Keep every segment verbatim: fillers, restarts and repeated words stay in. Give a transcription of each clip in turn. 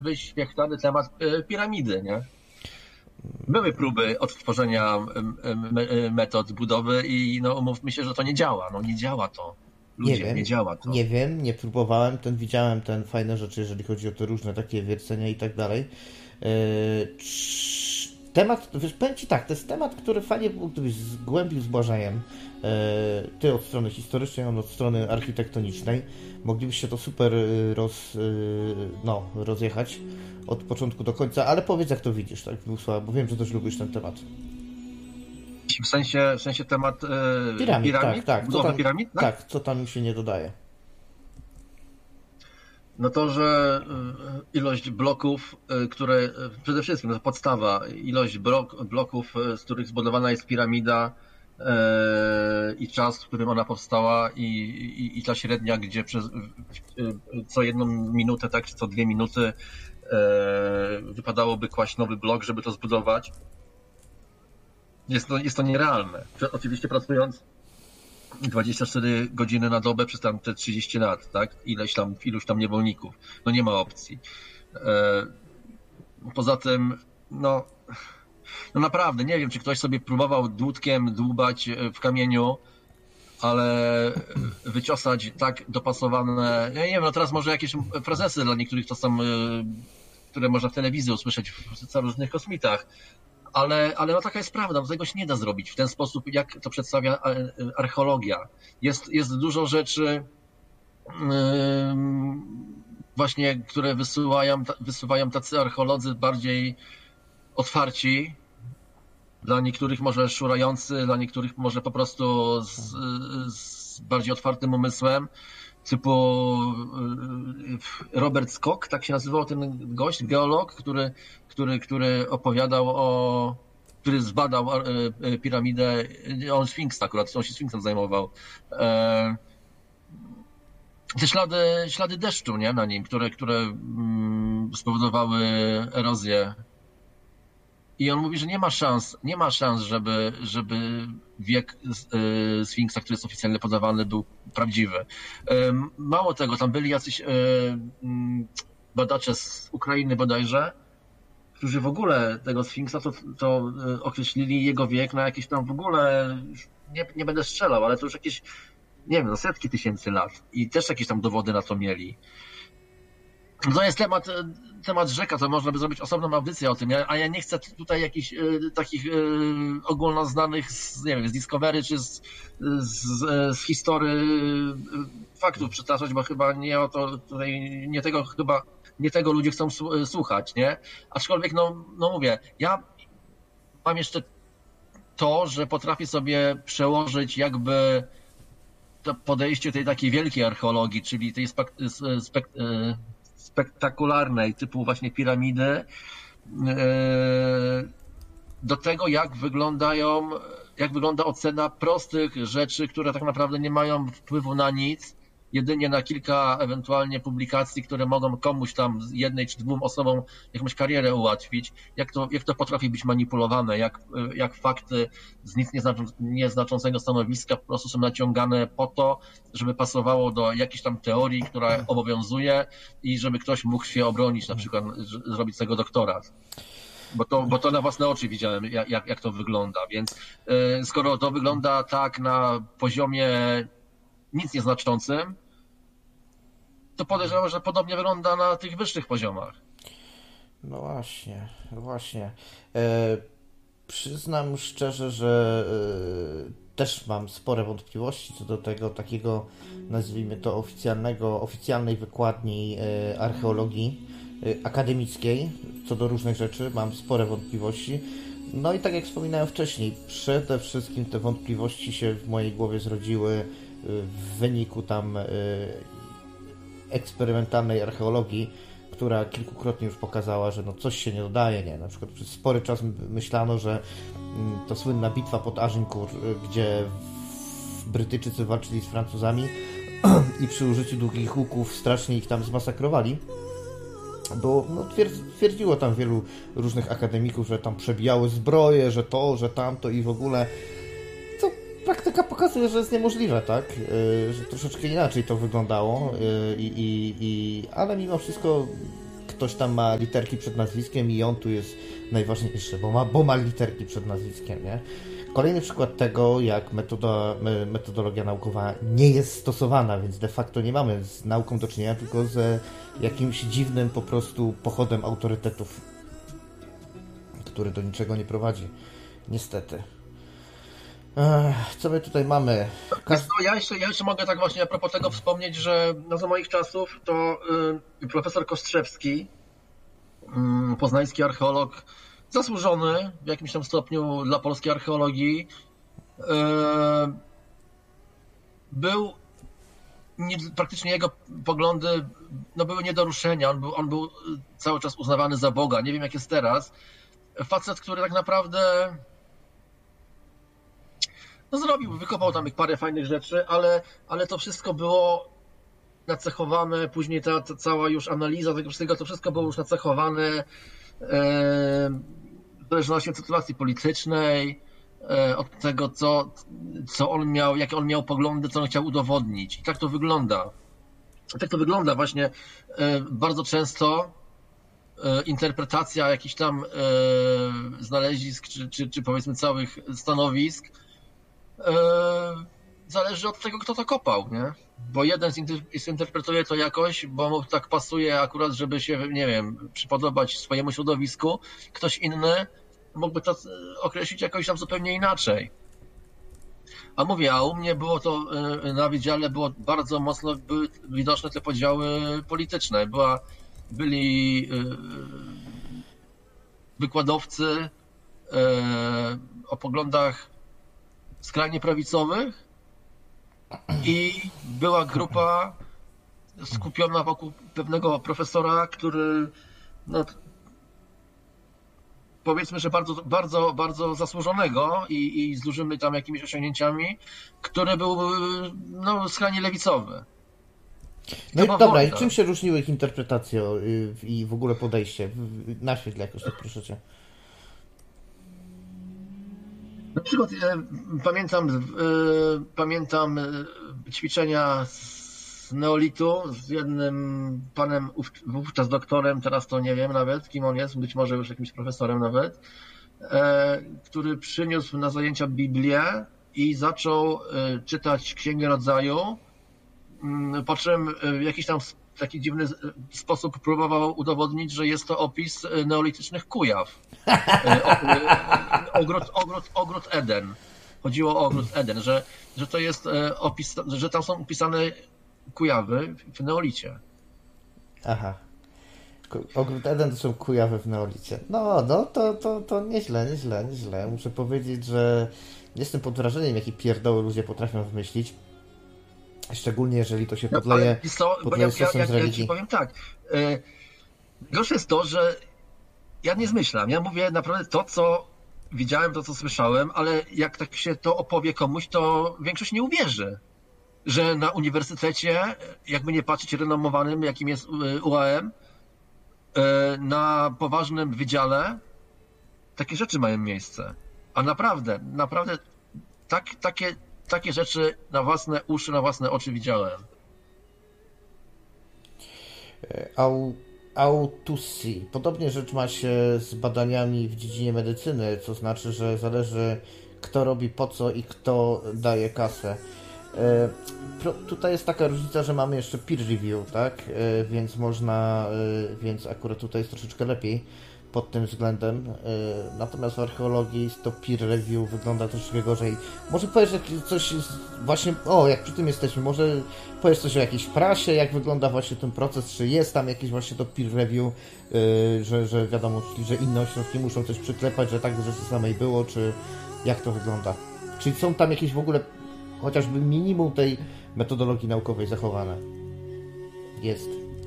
wyświechtany temat piramidy, nie? Były próby odtworzenia metod budowy i no umówmy się, że to nie działa. No nie działa to. Ludzie, nie wiem, nie działa to. Nie wiem, nie próbowałem, ten widziałem ten fajne rzeczy, jeżeli chodzi o te różne takie wiercenia i tak dalej. Temat, wiesz, powiem Ci tak, to jest temat, który fajnie gdybyś zgłębił z Błażejem, ty od strony historycznej, on od strony architektonicznej, moglibyście to super roz, no, rozjechać od początku do końca, ale powiedz, jak to widzisz, tak, bo wiem, że też lubisz ten temat. W sensie, w sensie temat e, piramid, piramid? Tak, tak. Co tam, piramid, tak? Tak, co tam się nie dodaje? No to, że ilość bloków, które, przede wszystkim to podstawa, ilość blok, bloków, z których zbudowana jest piramida e, i czas, w którym ona powstała i, i, i ta średnia, gdzie przez co jedną minutę, tak, czy co dwie minuty e, wypadałoby kłaść nowy blok, żeby to zbudować. Jest to, jest to nierealne. Oczywiście pracując dwadzieścia cztery godziny na dobę przez tam te trzydzieści lat, tak? Ileś tam, iluś tam niewolników. No nie ma opcji. Poza tym, no, no naprawdę, nie wiem, czy ktoś sobie próbował dłutkiem dłubać w kamieniu, ale wyciosać tak dopasowane, ja nie wiem, no teraz może jakieś frazesy dla niektórych to są, które można w telewizji usłyszeć w różnych kosmitach. Ale, ale no taka jest prawda, tego się nie da zrobić w ten sposób, jak to przedstawia archeologia. Jest, jest dużo rzeczy yy, właśnie, które wysyłają, wysuwają tacy archeolodzy bardziej otwarci, dla niektórych może szurający, dla niektórych może po prostu z, z bardziej otwartym umysłem, typu Robert Skock, tak się nazywał ten gość, geolog, który, który, który opowiadał o, który zbadał piramidę, on Sfinksa akurat, on się Sfinksem zajmował. Te ślady, ślady deszczu, nie, na nim, które, które spowodowały erozję. I on mówi, że nie ma szans, nie ma szans, żeby, żeby wiek Sfinksa, który jest oficjalnie podawany, był prawdziwy. Mało tego, tam byli jacyś badacze z Ukrainy bodajże, którzy w ogóle tego Sfinksa to, to określili jego wiek na jakieś tam w ogóle, nie, nie będę strzelał, ale to już jakieś, nie wiem, no setki tysięcy lat. I też jakieś tam dowody na to mieli. To jest temat, temat rzeka, to można by zrobić osobną audycję o tym, a ja nie chcę tutaj jakichś y, takich y, ogólnoznanych z, nie wiem, z Discovery czy z, z, z historii y, faktów przytaczać, bo chyba nie o to, tutaj nie tego chyba, nie tego ludzie chcą słuchać, nie? Aczkolwiek, no, no mówię, ja mam jeszcze to, że potrafię sobie przełożyć jakby to podejście tej takiej wielkiej archeologii, czyli tej spek, spek, spektakularnej, typu właśnie piramidy, do tego, jak wyglądają, jak wygląda ocena prostych rzeczy, które tak naprawdę nie mają wpływu na nic, jedynie na kilka ewentualnie publikacji, które mogą komuś tam, jednej czy dwóm osobom jakąś karierę ułatwić, jak to, jak to potrafi być manipulowane, jak, jak fakty z nic nieznaczącego stanowiska po prostu są naciągane po to, żeby pasowało do jakiejś tam teorii, która obowiązuje i żeby ktoś mógł się obronić, na przykład zrobić z tego doktorat. Bo to, bo to na własne oczy widziałem, jak, jak to wygląda, więc yy, skoro to wygląda tak na poziomie nic nieznaczącym, to podejrzewam, że podobnie wygląda na tych wyższych poziomach. No właśnie, no właśnie. E, przyznam szczerze, że e, też mam spore wątpliwości co do tego takiego, nazwijmy to oficjalnego, oficjalnej wykładni e, archeologii e, akademickiej, co do różnych rzeczy, mam spore wątpliwości. No i tak jak wspominałem wcześniej, przede wszystkim te wątpliwości się w mojej głowie zrodziły w wyniku tam eksperymentalnej archeologii, która kilkukrotnie już pokazała, że no coś się nie dodaje, nie? Na przykład przez spory czas myślano, że to słynna bitwa pod Agincourt, gdzie Brytyjczycy walczyli z Francuzami i przy użyciu długich łuków strasznie ich tam zmasakrowali, bo no, twierdziło tam wielu różnych akademików, że tam przebijały zbroje, że to, że tamto i w ogóle. Co praktyka pokazuje, że jest niemożliwe, tak? Yy, że troszeczkę inaczej to wyglądało, yy, i, i, ale mimo wszystko ktoś tam ma literki przed nazwiskiem i on tu jest najważniejszy, bo ma, bo ma literki przed nazwiskiem, nie? Kolejny przykład tego, jak metoda, metodologia naukowa nie jest stosowana, więc de facto nie mamy z nauką do czynienia, tylko z jakimś dziwnym po prostu pochodem autorytetów, który do niczego nie prowadzi. Niestety. Ech, co my tutaj mamy? Każ... No, ja, jeszcze, ja jeszcze mogę tak właśnie a propos tego wspomnieć, że no, za moich czasów to y, profesor Kostrzewski, y, poznański archeolog, zasłużony w jakimś tam stopniu dla polskiej archeologii, y, był nie, praktycznie jego poglądy no, były nie do ruszenia. On był, on był cały czas uznawany za Boga. Nie wiem jak jest teraz. Facet, który tak naprawdę no zrobił, wykopał tam parę fajnych rzeczy, ale, ale to wszystko było nacechowane, później ta, ta cała już analiza tego wszystkiego, to wszystko było już nacechowane e, w zależności od sytuacji politycznej, e, od tego, co, co on miał, jakie on miał poglądy, co on chciał udowodnić. I tak to wygląda. Tak to wygląda właśnie e, bardzo często e, interpretacja jakichś tam e, znalezisk, czy, czy, czy powiedzmy całych stanowisk zależy od tego, kto to kopał, nie? Bo jeden zinterpretuje to jakoś, bo mu tak pasuje akurat, żeby się, nie wiem, przypodobać swojemu środowisku. Ktoś inny mógłby to określić jakoś tam zupełnie inaczej. A mówię, a u mnie było to na wydziale, było bardzo mocno były widoczne te podziały polityczne. Była, byli wykładowcy o poglądach skrajnie prawicowych i była grupa skupiona wokół pewnego profesora, który no, powiedzmy, że bardzo, bardzo, bardzo zasłużonego i, i z dużymi tam jakimiś osiągnięciami, który był no, skrajnie lewicowy. No i dobra, i czym się różniły ich interpretacje i w ogóle podejście? Naświetl jakoś to proszę cię. Na przykład e, pamiętam, e, pamiętam ćwiczenia z neolitu z jednym panem, wówczas doktorem, teraz to nie wiem nawet kim on jest, być może już jakimś profesorem nawet, e, który przyniósł na zajęcia Biblię i zaczął e, czytać Księgę Rodzaju, m, po czym w jakiś tam w taki dziwny sposób próbował udowodnić, że jest to opis neolitycznych Kujaw. Ogród, ogród, ogród Eden. Chodziło o ogród Eden, że, że to jest opis, że tam są opisane Kujawy w neolicie. Aha. Ogród Eden to są Kujawy w neolicie. No, no to, to, to nieźle, nieźle, nieźle. Muszę powiedzieć, że jestem pod wrażeniem, jakie pierdoły ludzie potrafią wymyślić. Szczególnie jeżeli to się podleje, no, co, podleje ja, sosem ja, z ja, religii. Ja ci powiem tak. Yy, gorsze jest to, że ja nie zmyślam. Ja mówię naprawdę to, co widziałem, to, co słyszałem, ale jak tak się to opowie komuś, to większość nie uwierzy, że na uniwersytecie, jakby nie patrzeć renomowanym, jakim jest U A M, yy, na poważnym wydziale, takie rzeczy mają miejsce. A naprawdę, naprawdę tak, takie Takie rzeczy na własne uszy, na własne oczy widziałem. Au, autusji. Podobnie rzecz ma się z badaniami w dziedzinie medycyny, co znaczy, że zależy kto robi po co i kto daje kasę. E, pro, tutaj jest taka różnica, że mamy jeszcze peer review, tak? E, więc można, e, więc akurat tutaj jest troszeczkę lepiej pod tym względem. Natomiast w archeologii to peer review wygląda troszkę gorzej. Może powiesz coś właśnie, o jak przy tym jesteśmy, może powiesz coś o jakiejś prasie, jak wygląda właśnie ten proces, czy jest tam jakieś właśnie to peer review, że, że wiadomo, że inne ośrodki muszą coś przyklepać, że tak do rzeczy samej było, czy jak to wygląda? Czy są tam jakieś w ogóle chociażby minimum tej metodologii naukowej zachowane? Jest.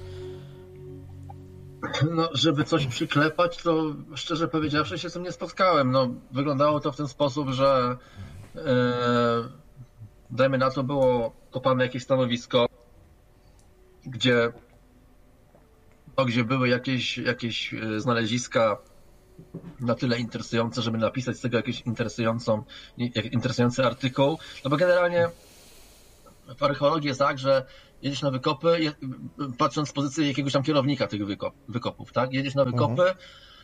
No, żeby coś przyklepać, to szczerze powiedziawszy się z tym nie spotkałem. No, wyglądało to w ten sposób, że e, dajmy na to było kopane jakieś stanowisko, gdzie, no, gdzie były jakieś, jakieś znaleziska na tyle interesujące, żeby napisać z tego jakiś interesującą, interesujący artykuł. No bo generalnie w archeologii jest tak, że jedziesz na wykopy, je, patrząc z pozycji jakiegoś tam kierownika tych wykop, wykopów, tak? Jedziesz na wykopy, mhm.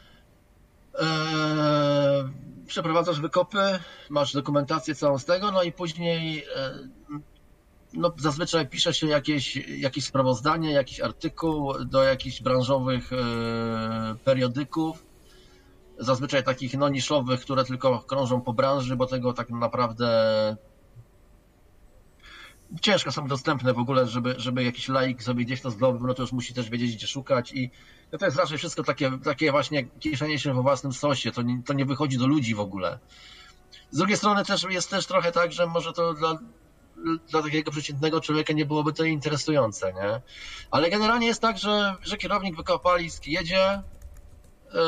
e, przeprowadzasz wykopy, masz dokumentację całą z tego, no i później e, no, zazwyczaj pisze się jakieś, jakieś sprawozdanie, jakiś artykuł do jakichś branżowych e, periodyków, zazwyczaj takich no, niszowych, które tylko krążą po branży, bo tego tak naprawdę ciężko są dostępne w ogóle, żeby, żeby jakiś laik sobie gdzieś to zdobył, no to już musi też wiedzieć, gdzie szukać i no to jest raczej wszystko takie, takie właśnie kieszenie się we własnym sosie, to nie, to nie wychodzi do ludzi w ogóle. Z drugiej strony też jest też trochę tak, że może to dla, dla takiego przeciętnego człowieka nie byłoby to interesujące, nie? Ale generalnie jest tak, że, że kierownik wykopalisk jedzie, yy,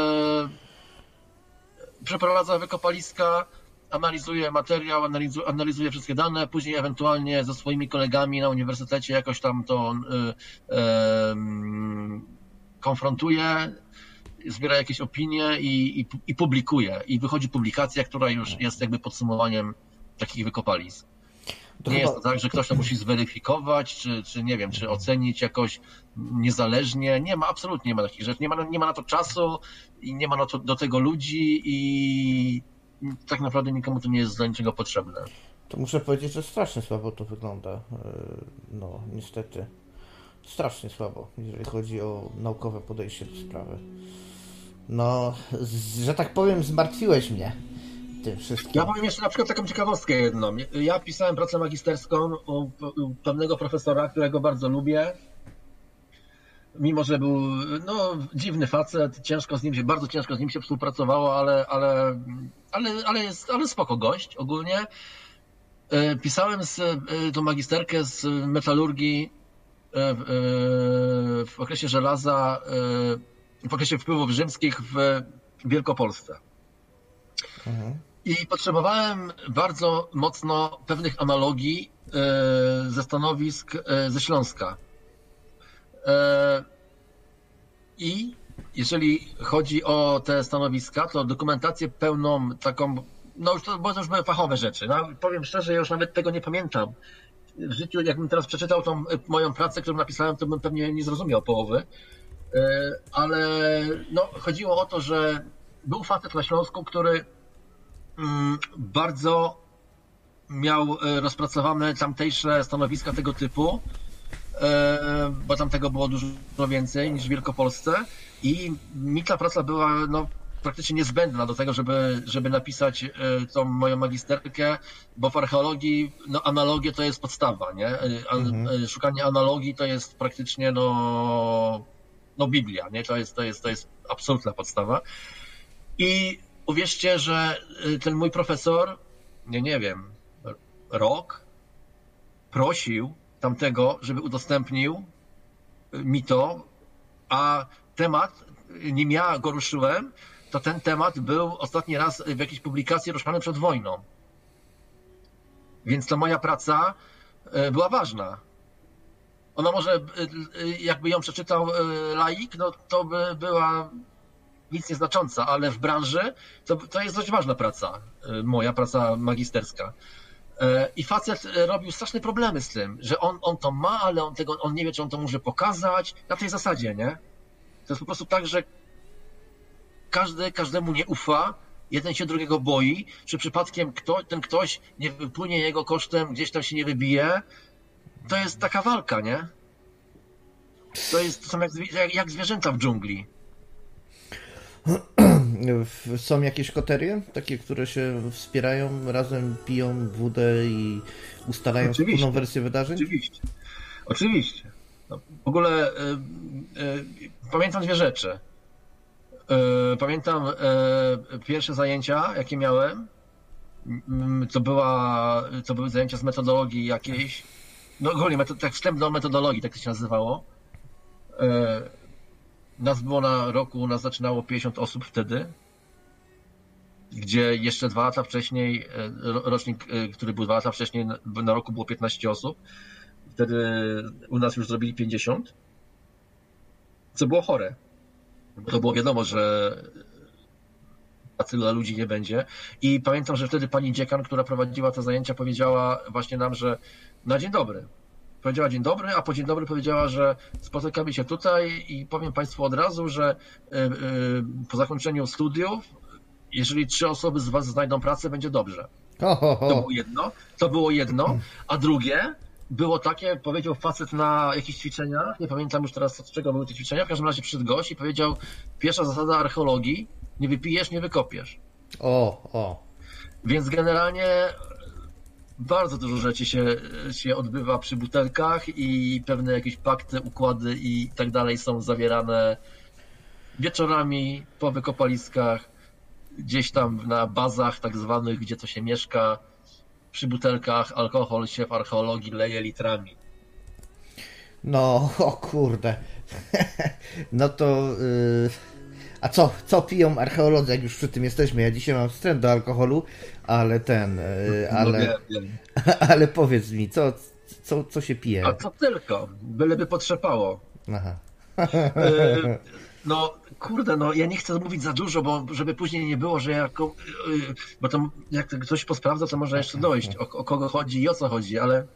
przeprowadza wykopaliska, analizuje materiał, analizuje, analizuje wszystkie dane, później ewentualnie ze swoimi kolegami na uniwersytecie jakoś tam to yy, yy, konfrontuje, zbiera jakieś opinie i, i, i publikuje. I wychodzi publikacja, która już jest jakby podsumowaniem takich wykopalisk. To nie chyba... jest to tak, że ktoś to musi zweryfikować, czy, czy nie wiem, czy ocenić jakoś niezależnie. Nie ma, absolutnie nie ma takich rzeczy. Nie ma, nie ma na to czasu i nie ma na to, do tego ludzi i tak naprawdę nikomu to nie jest do niczego potrzebne. To muszę powiedzieć, że strasznie słabo to wygląda. No, niestety. Strasznie słabo, jeżeli chodzi o naukowe podejście do sprawy. No, z, że tak powiem, zmartwiłeś mnie tym wszystkim. Ja powiem jeszcze na przykład taką ciekawostkę jedną. Ja pisałem pracę magisterską u, u pewnego profesora, którego bardzo lubię. Mimo że był no, dziwny facet, ciężko z nim się, bardzo ciężko z nim się współpracowało, ale, ale, ale, ale jest ale spoko gość ogólnie. Pisałem z, tą magisterkę z metalurgii w, w okresie żelaza, w okresie wpływów rzymskich w Wielkopolsce. Mhm. I potrzebowałem bardzo mocno pewnych analogii ze stanowisk ze Śląska. I jeżeli chodzi o te stanowiska, to dokumentację pełną taką, no już to, bo to już były fachowe rzeczy. No, powiem szczerze, ja już nawet tego nie pamiętam. W życiu, jakbym teraz przeczytał tą moją pracę, którą napisałem, to bym pewnie nie zrozumiał połowy. Ale no, chodziło o to, że był facet na Śląsku, który bardzo miał rozpracowane tamtejsze stanowiska tego typu, bo tam tego było dużo więcej niż w Wielkopolsce i mi ta praca była no, praktycznie niezbędna do tego, żeby, żeby napisać tą moją magisterkę, bo w archeologii no, analogie to jest podstawa, nie? Mhm. Szukanie analogii to jest praktycznie no, no Biblia, nie? To jest, to jest, to jest absolutna podstawa. I uwierzcie, że ten mój profesor, nie, nie wiem, rok prosił tamtego, żeby udostępnił mi to, a temat, nim ja go ruszyłem, to ten temat był ostatni raz w jakiejś publikacji ruszany przed wojną. Więc to moja praca była ważna. Ona może, jakby ją przeczytał laik, no to by była nic nieznacząca, ale w branży to, to jest dość ważna praca, moja praca magisterska. I facet robił straszne problemy z tym, że on, on to ma, ale on tego on nie wie, czy on to może pokazać. Na tej zasadzie, nie? To jest po prostu tak, że każdy każdemu nie ufa, jeden się drugiego boi, czy przypadkiem kto, ten ktoś nie wypłynie jego kosztem, gdzieś tam się nie wybije. To jest taka walka, nie? To jest to są jak, jak zwierzęta w dżungli. Są jakieś koterie, takie, które się wspierają, razem piją wódę i ustalają Oczywiście. Wspólną wersję wydarzeń? Oczywiście. Oczywiście. No, w ogóle y, y, pamiętam dwie rzeczy. Y, pamiętam y, pierwsze zajęcia, jakie miałem. Y, to, była, to były zajęcia z metodologii jakiejś. No ogólnie, metod, tak wstęp do metodologii, tak to się nazywało. Y, Nas było na roku, nas zaczynało pięćdziesiąt osób wtedy, gdzie jeszcze dwa lata wcześniej, rocznik, który był dwa lata wcześniej, na roku było piętnaście osób. Wtedy u nas już zrobili pięćdziesiąt, co było chore. To było wiadomo, że tyle ludzi nie będzie. I pamiętam, że wtedy pani dziekan, która prowadziła te zajęcia, powiedziała właśnie nam, że na dzień dobry. powiedziała dzień dobry, a po dzień dobry powiedziała, że spotykamy się tutaj i powiem Państwu od razu, że y, y, po zakończeniu studiów, jeżeli trzy osoby z Was znajdą pracę, będzie dobrze. Ho, ho, ho. To było jedno, to było jedno, a drugie było takie, powiedział facet na jakichś ćwiczeniach, nie pamiętam już teraz od czego były te ćwiczenia, w każdym razie przyszedł gość i powiedział, pierwsza zasada archeologii, nie wypijesz, nie wykopiesz. O, o. Więc generalnie bardzo dużo rzeczy się, się odbywa przy butelkach i pewne jakieś pakty, układy i tak dalej są zawierane wieczorami po wykopaliskach, gdzieś tam na bazach tak zwanych, gdzie to się mieszka. Przy butelkach alkohol się w archeologii leje litrami. No, o kurde. No to... Yy... A co, co piją archeolodzy, jak już przy tym jesteśmy? Ja dzisiaj mam wstręt do alkoholu, ale ten... Yy, ale, no wiem, wiem. ale powiedz mi, co, co, co się pije? A co tylko, byleby potrzepało. Aha. Yy, no kurde, no ja nie chcę mówić za dużo, bo żeby później nie było, że jako, yy, bo to jak ktoś posprawdza, to może jeszcze dojść, o, o kogo chodzi i o co chodzi, ale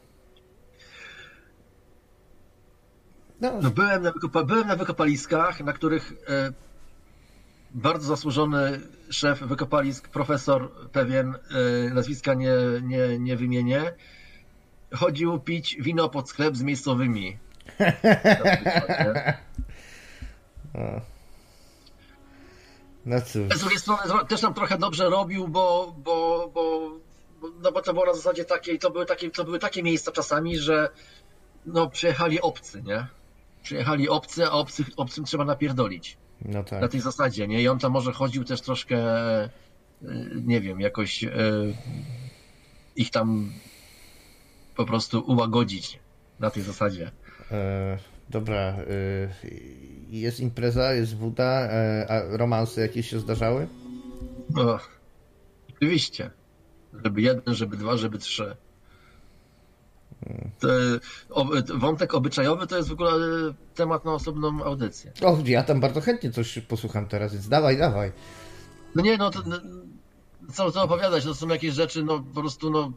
No, no, byłem, na wykopa- byłem na wykopaliskach, na których yy, bardzo zasłużony szef wykopalisk, profesor pewien, yy, nazwiska nie, nie, nie wymienię, chodził pić wino pod sklep z miejscowymi. No cóż. Z drugiej strony też nam trochę dobrze robił, bo, bo, bo, no bo to było na zasadzie takiej, to były takie, to były takie miejsca czasami, że no przyjechali obcy, nie? Przyjechali obcy, a obcych, obcym trzeba napierdolić. No tak. Na tej zasadzie, nie? I on tam może chodził też troszkę, nie wiem, jakoś ich tam po prostu ułagodzić na tej zasadzie. E, dobra, e, jest impreza, jest woda, e, a romanse jakieś się zdarzały? No, oczywiście. Żeby jeden, żeby dwa, żeby trzy. To, o, wątek obyczajowy to jest w ogóle temat na osobną audycję. O, ja tam bardzo chętnie coś posłucham teraz, więc dawaj, dawaj. No nie, no to no, co, co opowiadać, to są jakieś rzeczy, no po prostu, no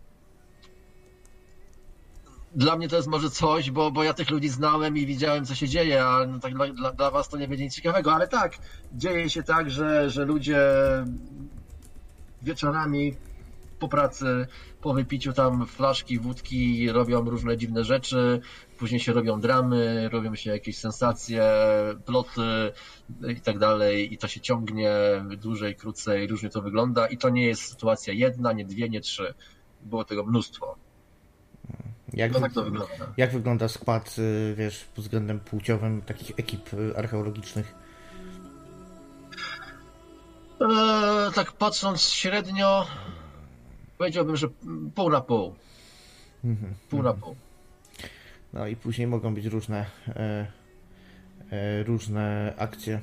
dla mnie to jest może coś, bo, bo ja tych ludzi znałem i widziałem, co się dzieje, a no tak dla, dla was to nie będzie nic ciekawego, ale tak, dzieje się tak, że, że ludzie wieczorami po pracy, po wypiciu tam flaszki, wódki robią różne dziwne rzeczy, później się robią dramy, robią się jakieś sensacje, ploty i tak dalej i to się ciągnie dłużej, krócej, różnie to wygląda i to nie jest sytuacja jedna, nie dwie, nie trzy, było tego mnóstwo. Jak, No wy... tak to wygląda. Jak wygląda skład, wiesz, pod względem płciowym takich ekip archeologicznych? Eee, tak patrząc średnio, powiedziałbym, że pół na pół. Pół na pół. No i później mogą być różne e, e, różne akcje.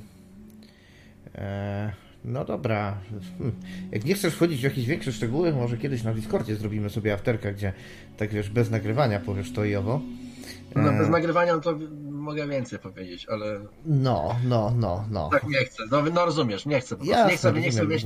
E, no dobra. Jak nie chcesz wchodzić w jakieś większe szczegóły, może kiedyś na Discordzie zrobimy sobie afterka, gdzie tak wiesz, bez nagrywania powiesz to i owo. E, No bez nagrywania to mogę więcej powiedzieć, ale no, no, no, no. tak nie chcę. No, no rozumiesz, nie chcę po prostu. Jasne, nie chcę, nie chcę rozumiem. mieć